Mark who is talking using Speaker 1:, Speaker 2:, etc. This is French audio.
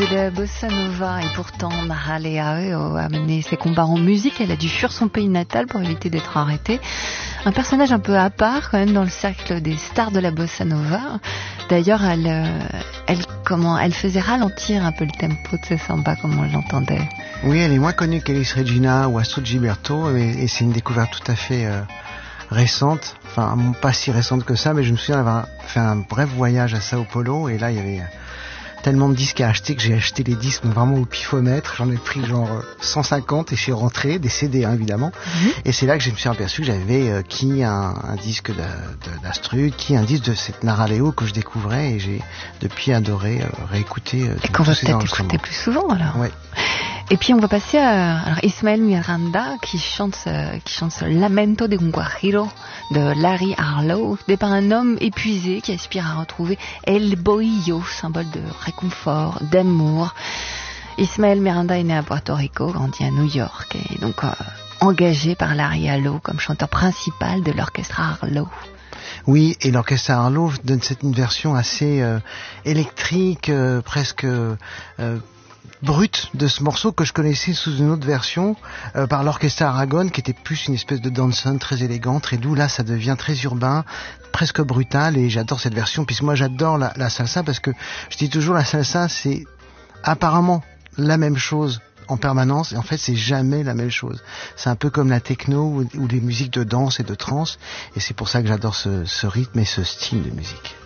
Speaker 1: de la bossa nova et pourtant Nara Leao a mené ses combats en musique. Elle a dû fuir son pays natal pour éviter d'être arrêtée. Un personnage un peu à part quand même dans le cercle des stars de la bossa nova. D'ailleurs, elle faisait ralentir un peu le tempo de ses samba comme on l'entendait.
Speaker 2: Oui, elle est moins connue qu'Elis Regina ou Astrud Gilberto et c'est une découverte tout à fait récente. Enfin, pas si récente que ça, mais je me souviens d'avoir fait un bref voyage à Sao Paulo et là, il y avait tellement de disques à acheter que j'ai acheté les disques vraiment au pifomètre. J'en ai pris genre 150 et je suis rentré, des CD évidemment. Et c'est là que je me suis aperçu que j'avais un disque d'Astrud, un disque de cette Nara Leao que je découvrais et j'ai depuis adoré réécouter.
Speaker 1: Et qu'on va peut-être écouter plus souvent alors.
Speaker 2: Ouais.
Speaker 1: Et puis on va passer à Ismael Miranda qui chante ce Lamento de un Guajiro de Larry Harlow, fait par un homme épuisé qui aspire à retrouver El Bohío, symbole de réconfort, d'amour. Ismael Miranda est né à Puerto Rico, grandi à New York et donc engagé par Larry Harlow comme chanteur principal de l'orchestre Harlow.
Speaker 2: Oui, et l'orchestre Harlow donne une version assez électrique, presque brute de ce morceau que je connaissais sous une autre version par l'orchestre Aragon qui était plus une espèce de dancehall très élégante, très doux. Là ça devient très urbain, presque brutal et j'adore cette version puisque moi j'adore la salsa parce que je dis toujours la salsa c'est apparemment la même chose en permanence et en fait c'est jamais la même chose. C'est un peu comme la techno ou les musiques de danse et de trance et c'est pour ça que j'adore ce rythme et ce style de musique.